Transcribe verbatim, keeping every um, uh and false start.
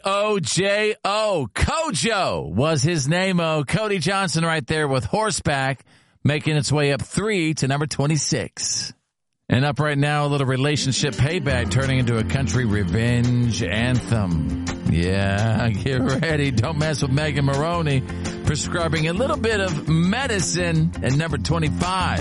O J O. Kojo was his name-o. Cody Johnson right there with Horseback, making its way up three to number twenty-six. And up right now, a little relationship payback turning into a country revenge anthem. Yeah, get ready. Don't mess with Megan Maroney, prescribing a little bit of medicine at number twenty-five.